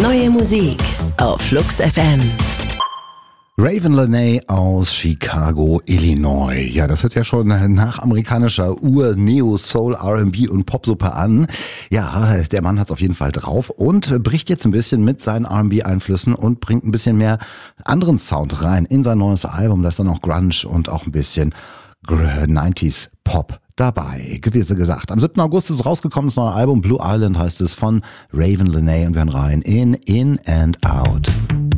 Neue Musik auf Flux FM. Raven Lenae aus Chicago, Illinois. Ja, das hört ja schon nach amerikanischer Ur-Neo, Soul, R&B und Popsuppe an. Ja, der Mann hat's auf jeden Fall drauf und bricht jetzt ein bisschen mit seinen R&B-Einflüssen und bringt ein bisschen mehr anderen Sound rein in sein neues Album. Da ist dann auch Grunge und auch ein bisschen 90s Pop dabei, gewisse gesagt. Am 7. August ist rausgekommen, das neue Album Blue Island heißt es von Raven Lenae und wir hören rein in and Out.